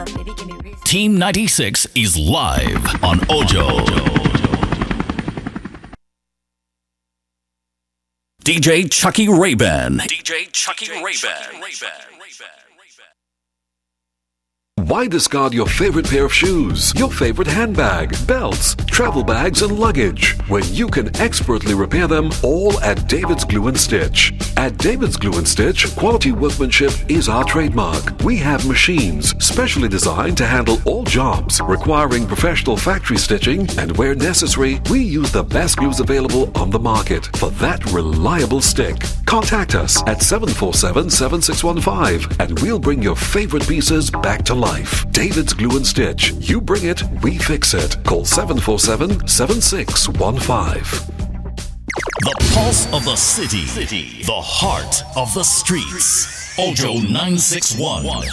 Team 96 is live on Ojo. DJ Chucky Ray-Ban. DJ Chucky Ray-Ban. Why discard your favorite pair of shoes, your favorite handbag, belts, travel bags, and luggage when you can expertly repair them all at David's Glue and Stitch? At David's Glue and Stitch, quality workmanship is our trademark. We have machines specially designed to handle all jobs requiring professional factory stitching, and where necessary, we use the best glues available on the market for that reliable stick. Contact us at 747-7615 and we'll bring your favorite pieces back to life. David's Glue and Stitch. You bring it, we fix it. Call 747-7615. The pulse of the city. The heart of the streets. Ojo 961.